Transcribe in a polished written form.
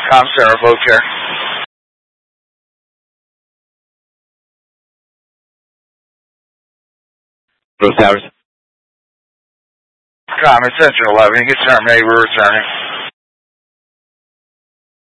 Sarah, vote chair. Bruce Towers. It's 10-11. You can terminate. We're returning.